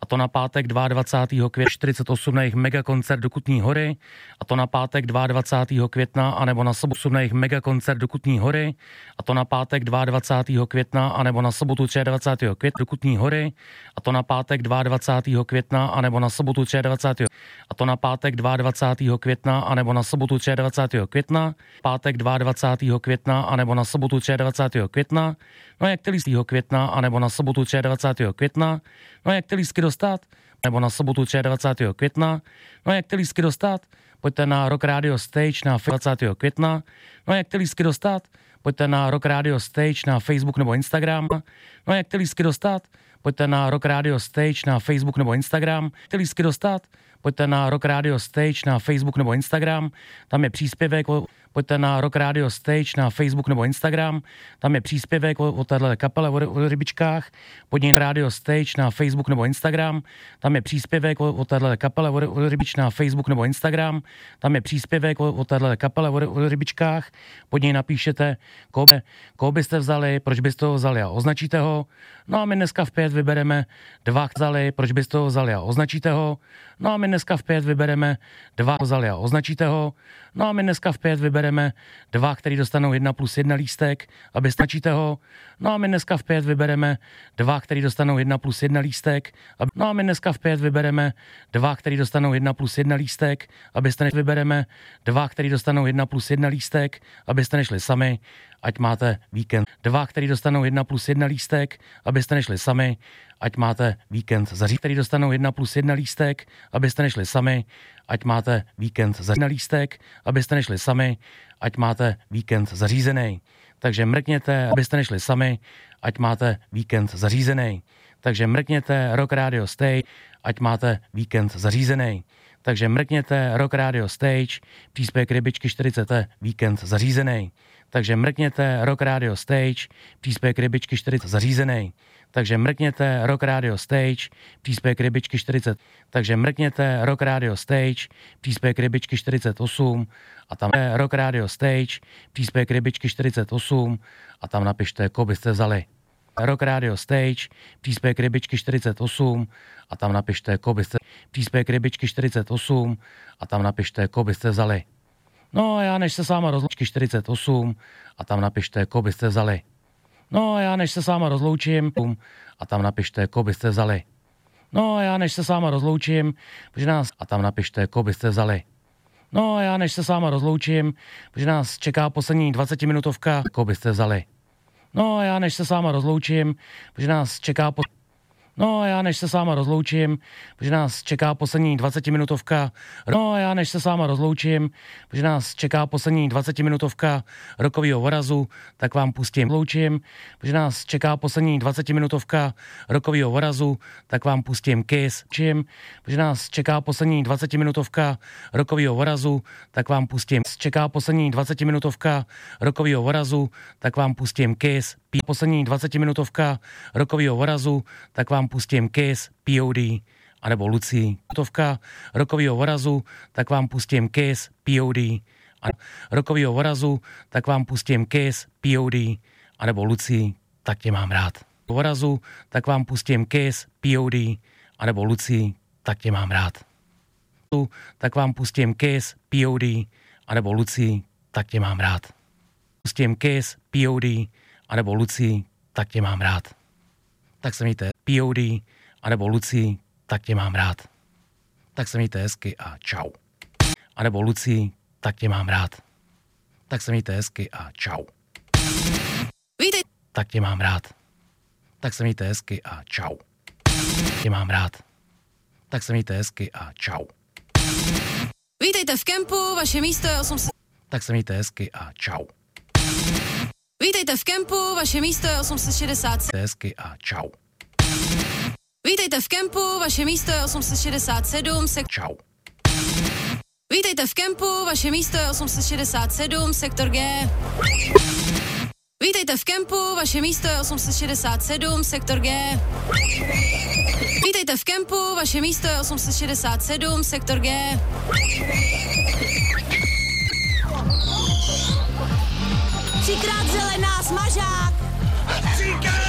a to na pátek 22. května 48 na jejich megakoncert do Kutní Hory, a to na pátek 22. května, anebo na sobotu na jejich megakoncert do Kutní Hory, a to na pátek 22. května, anebo na sobotu 23. května do Kutní Hory, a to na pátek 22. května, anebo na sobotu 23. a to na pátek 22. května, anebo na sobotu 23. května, pátek 22. května, anebo na sobotu 23. května, no jak ty lístky května, anebo na sobotu 23. května, no jak ty lístky dostat, nebo na sobotu 23. května, no jak ty lístky dostat, pojďte na Rock Radio Stage na 20. května, no jak ty lístky dostat, pojďte na Rock Radio Stage na Facebook nebo Instagram, no jak ty lístky dostat, pojďte na Rock Radio Stage na Facebook nebo Instagram, ty lístky dostat, pojďte na Rock Radio Stage na Facebook nebo Instagram, tam je příspěvek, pojďte na Rock Radio Stage na Facebook nebo Instagram, tam je příspěvek o téhle kapele, o rybičkách, pojďte na Radio Stage na Facebook nebo Instagram, tam je příspěvek o téhle kapele, o rybičkách na Facebook nebo Instagram, tam je příspěvek o téhle kapele, o rybičkách, pojďte napíšete, koho byste vzali, proč byste ho vzali a označíte ho, no a my dneska v 5 vybereme 2 vzali, proč byste ho vzali a označíte ho, no a my dneska v 5 vybereme 2 vzali a označíte ho, no a my dneska v 5 vybereme 2, který dostanou 1+1 lístek, aby stačíte ho, no a my dneska v 5 vybereme 2, který dostanou 1+1 lístek, no a my dneska v 5 vybereme 2, který dostanou 1+1 lístek, abyste vybereme 2, který dostanou 1+1 lístek, abyste nešli sami, ať máte víkend. 2, který dostanou 1+1 lístek, abyste nešli sami, ať máte víkend zařízený, který dostanou 1+1 lístek, abyste nešli sami, ať máte víkend zařízený lístek, abyste nešli sami, ať máte víkend zařízený. Takže mrkněte, abyste nešli sami, ať máte víkend zařízený. Takže mrkněte Rock Radio Stage, ať máte víkend zařízený. Takže mrkněte Rock Radio Stage, příspěvek rybičky 40, víkend zařízený. Takže mrkněte Rock Radio Stage, příspěvek rybičky 40 zařízený. Takže mrkněte Rock Radio Stage, příspěvek rybičky 40. Takže mrkněte Rock Radio Stage, příspěvek rybičky 48 a tam je Rock Radio Stage, příspěvek rybičky 48 a tam napište, koho byste vzali. Rock Radio Stage, příspěvek rybičky 48 a tam napište, koho byste, příspěvek rybičky 48 a tam napište, koho byste vzali. No a já než se s váma rozloučím 48 a tam napište, koho byste vzali. No a já než se s váma rozloučím a tam napište, koho byste vzali. No a já než se s váma rozloučím, protože nás a tam napište, koho byste vzali. No a já než se s váma rozloučím, protože nás čeká poslední 20-minutovka, koho byste vzali. No a já než se s váma rozloučím, protože nás čeká No a já než se s váma rozloučím, protože nás čeká poslední 20-minutovka. No a já než se s váma rozloučím, protože nás čeká poslední 20-minutovka rokovýho vorazu, tak vám pustím loučím, protože nás čeká poslední 20-minutovka rokovýho vorazu, tak vám pustím Kiss, protože nás čeká poslední 20-minutovka rokovýho vorazu, tak vám pustím čeká poslední 20-minutovka rokovýho vorazu, tak vám pustím Kiss, poslední 20-minutovka rokovýho vorazu, tak vám pustím Kiss, POD, anebo Lucí. Minutovka rokovýho vorazu, tak vám pustím Kiss, POD, rokovýho vorazu, tak vám pustím Kiss, POD, anebo Lucí, tak tě mám rád. Vorazu, tak vám pustím Kiss, POD, anebo Lucí, tak tě mám rád. Tak vám pustím Kiss, POD, anebo Lucí, tak tě mám rád. Pustím Kiss, POD, anebo Lucí, tak tě mám rád. Tak se mějte POD, anebo Lucí, tak tě mám rád. Tak se mějte hezky a čau. Anebo Lucí, tak tě mám rád. Tak se mějte hezky a čau. Vítej. Tak tě mám rád. Tak se mějte hezky a čau. Tě mám rád. Tak se mějte hezky a čau. Vítejte v kempu, vaše místo je 800. Tak se mějte hezky a čau. Vítejte v kempu, vaše místo je 860. Hezky a čau. Vítejte v kempu, vaše místo je 867. Čau. Vítejte v kempu, vaše místo je 867, sektor G. Vítejte v kempu, vaše místo je 867, sektor G. Vítejte v kempu, vaše místo je 867, sektor G. Třikrát zelená smažák.